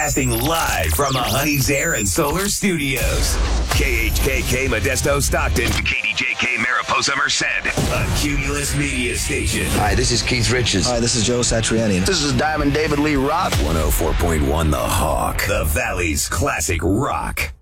Broadcasting live from the Honey's Air and Solar Studios. KHKK Modesto Stockton, KDJK Mariposa Merced, a Cumulus Media Station. Hi, this is Keith Richards. Hi, this is Joe Satriani. This is Diamond David Lee Roth. 104.1 The Hawk, the Valley's classic rock.